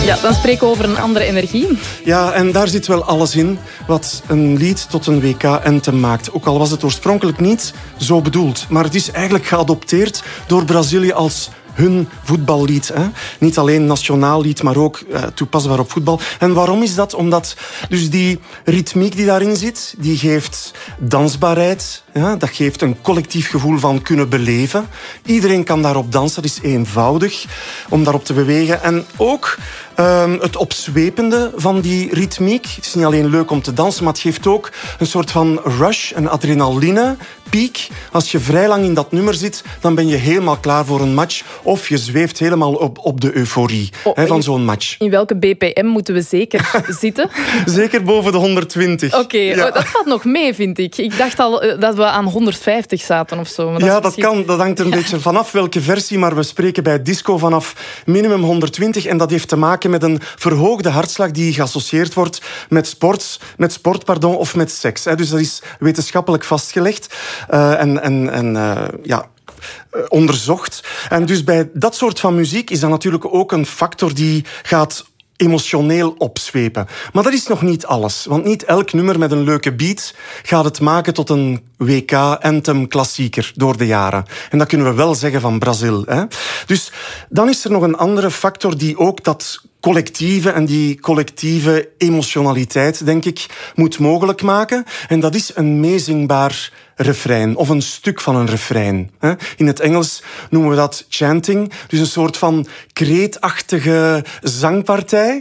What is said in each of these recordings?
Ja, dan spreken we over een andere energie. Ja, en daar zit wel alles in wat een lied tot een WK-anthem maakt. Ook al was het oorspronkelijk niet zo bedoeld. Maar het is eigenlijk geadopteerd door Brazilië als hun voetballied. Hè? Niet alleen nationaal lied, maar ook toepasbaar op voetbal. En waarom is dat? Omdat dus die ritmiek die daarin zit, die geeft dansbaarheid. Ja? Dat geeft een collectief gevoel van kunnen beleven. Iedereen kan daarop dansen. Dat is eenvoudig om daarop te bewegen. En ook het opzwepende van die ritmiek. Het is niet alleen leuk om te dansen, maar het geeft ook een soort van rush, een adrenaline piek. Als je vrij lang in dat nummer zit, dan ben je helemaal klaar voor een match. Of je zweeft helemaal op de euforie van zo'n match. In welke BPM moeten we zeker zitten? Zeker boven de 120. Oké, ja. Dat valt nog mee, vind ik. Ik dacht al dat we aan 150 zaten of zo. Maar ja, dat kan. Dat hangt er een beetje vanaf welke versie. Maar we spreken bij disco vanaf minimum 120. En dat heeft te maken met een verhoogde hartslag die geassocieerd wordt met sport of met seks. Dus dat is wetenschappelijk vastgelegd. Onderzocht. En dus bij dat soort van muziek is dat natuurlijk ook een factor die gaat emotioneel opzwepen. Maar dat is nog niet alles. Want niet elk nummer met een leuke beat gaat het maken tot een WK-anthem-klassieker door de jaren. En dat kunnen we wel zeggen van Brazil. Hè? Dus dan is er nog een andere factor die ook dat collectieve en die collectieve emotionaliteit, denk ik, moet mogelijk maken. En dat is een meezingbaar refrein, of een stuk van een refrein. In het Engels noemen we dat chanting, dus een soort van kreetachtige zangpartij.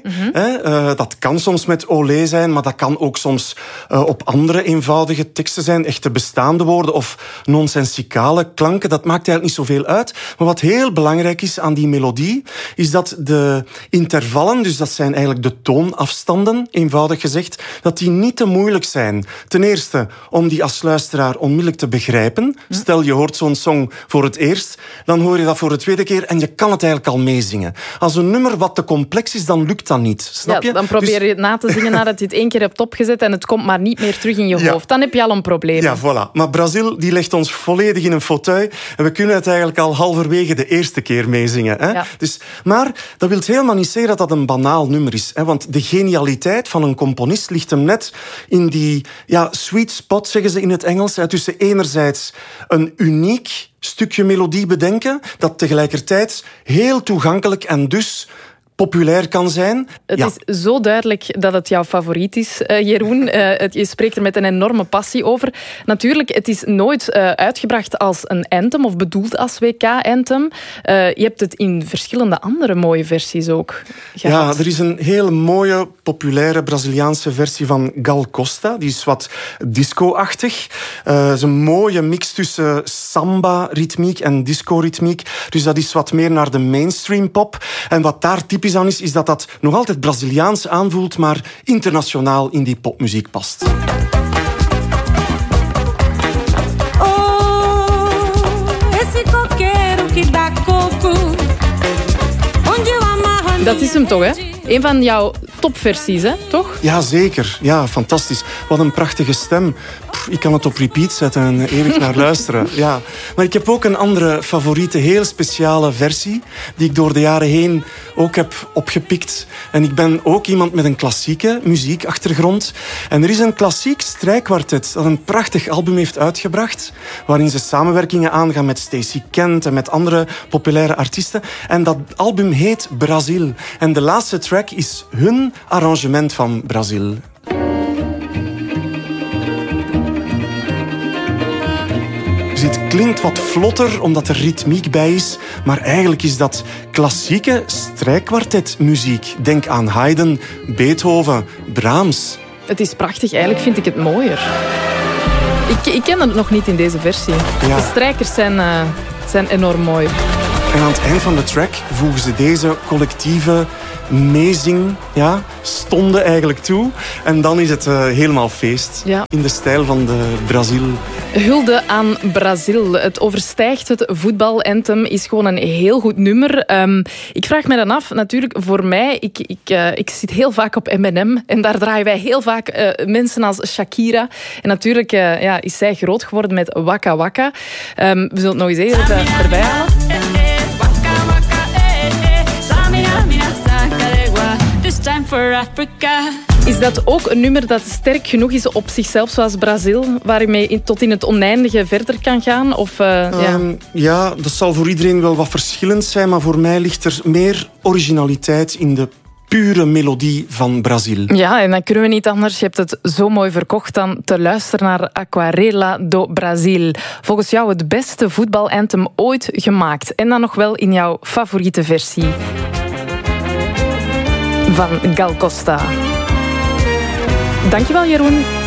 Dat kan soms met olé zijn, maar dat kan ook soms op andere eenvoudige teksten zijn, echte bestaande woorden of nonsensicale klanken. Dat maakt eigenlijk niet zoveel uit. Maar wat heel belangrijk is aan die melodie, is dat de intervallen, dus dat zijn eigenlijk de toonafstanden, eenvoudig gezegd, dat die niet te moeilijk zijn. Ten eerste, om die als luisteraar onmiddellijk te begrijpen. Stel, je hoort zo'n song voor het eerst, dan hoor je dat voor de tweede keer en je kan het eigenlijk al meezingen. Als een nummer wat te complex is, dan lukt dat niet. Snap je? Dan probeer je het na te zingen nadat je het 1 keer hebt opgezet en het komt maar niet meer terug in je hoofd. Dan heb je al een probleem. Ja, voilà. Maar Brazil die legt ons volledig in een fauteuil en we kunnen het eigenlijk al halverwege de eerste keer meezingen. Hè? Ja. Maar dat wil helemaal niet zeggen dat dat een banaal nummer is. Hè? Want de genialiteit van een componist ligt hem net in die sweet spot, zeggen ze in het Engels, tussen enerzijds een uniek stukje melodie bedenken, dat tegelijkertijd heel toegankelijk en dus populair kan zijn. Het is zo duidelijk dat het jouw favoriet is, Jeroen. Je spreekt er met een enorme passie over. Natuurlijk, het is nooit uitgebracht als een anthem of bedoeld als WK-anthem. Je hebt het in verschillende andere mooie versies ook gehad. Ja, er is een hele mooie, populaire Braziliaanse versie van Gal Costa. Die is wat disco-achtig. Het is een mooie mix tussen samba-ritmiek en disco-ritmiek. Dus dat is wat meer naar de mainstream pop. En wat daar typisch aan is dat dat nog altijd Braziliaans aanvoelt, maar internationaal in die popmuziek past. Dat is hem toch, hè? Een van jouw topversies, hè? Toch? Ja, zeker. Ja, fantastisch. Wat een prachtige stem. Ik kan het op repeat zetten en eeuwig naar luisteren. Ja. Maar ik heb ook een andere favoriete, heel speciale versie, die ik door de jaren heen ook heb opgepikt. En ik ben ook iemand met een klassieke muziekachtergrond. En er is een klassiek strijkkwartet dat een prachtig album heeft uitgebracht, waarin ze samenwerkingen aangaan met Stacey Kent en met andere populaire artiesten. En dat album heet Brazil. En de laatste track is hun arrangement van Brazil. Dus het klinkt wat vlotter, omdat er ritmiek bij is. Maar eigenlijk is dat klassieke strijkkwartetmuziek. Denk aan Haydn, Beethoven, Brahms. Het is prachtig. Eigenlijk vind ik het mooier. Ik ken het nog niet in deze versie. Ja. De strijkers zijn enorm mooi. En aan het eind van de track voegen ze deze collectieve meezing stonden eigenlijk toe. En dan is het helemaal feest. Ja. In de stijl van de Brazil. Hulde aan Brazil. Het overstijgt het voetbalanthem, is gewoon een heel goed nummer. Ik vraag me dan af, natuurlijk voor mij, ik zit heel vaak op M&M en daar draaien wij heel vaak mensen als Shakira. En natuurlijk is zij groot geworden met Waka Waka. We zullen het nog eens even erbij halen. for Africa. Is dat ook een nummer dat sterk genoeg is op zichzelf, zoals Brazil, waarmee tot in het oneindige verder kan gaan? Of, ja, dat zal voor iedereen wel wat verschillend zijn, maar voor mij ligt er meer originaliteit in de pure melodie van Brazil. Ja, en dan kunnen we niet anders. Je hebt het zo mooi verkocht dan te luisteren naar Aquarela do Brasil. Volgens jou het beste voetbalanthem ooit gemaakt. En dan nog wel in jouw favoriete versie. Van Gal Costa. Dankjewel, Jeroen.